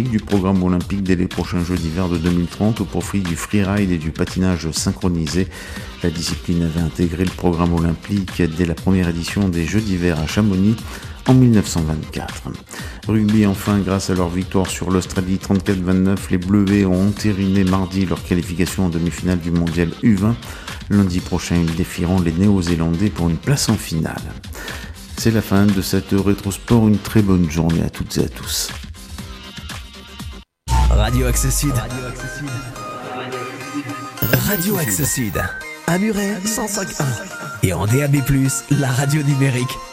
technique du programme olympique dès les prochains Jeux d'hiver de 2030 au profit du freeride et du patinage synchronisé. La discipline avait intégré le programme olympique dès la première édition des Jeux d'hiver à Chamonix en 1924. Rugby enfin, grâce à leur victoire sur l'Australie 34-29, les Bleuets ont entériné mardi leur qualification en demi-finale du mondial U20. Lundi prochain, ils défieront les Néo-Zélandais pour une place en finale. C'est la fin de cette rétrosport. Une très bonne journée à toutes et à tous. Radio Axe Sud. Radio Axe Sud. À Muret, 105.1. Et en DAB+, la radio numérique